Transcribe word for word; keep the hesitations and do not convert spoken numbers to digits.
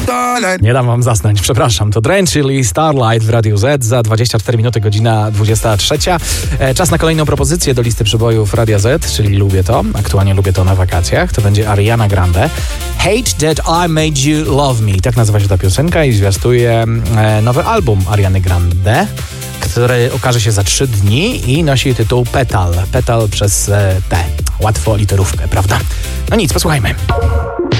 Starlight. Nie dam wam zasnąć, przepraszam. To Drain, czyli Starlight w Radiu Z za dwadzieścia cztery minuty, godzina dwudziesta trzecia. E, czas na kolejną propozycję do listy przebojów Radia Z, czyli Lubię To. Aktualnie lubię to na wakacjach. To będzie Ariana Grande. Hate That I Made You Love Me. Tak nazywa się ta piosenka i zwiastuje e, nowy album Ariany Grande, który ukaże się za trzy dni i nosi tytuł Petal. Petal przez e, T. Łatwo literówkę, prawda? No nic, posłuchajmy.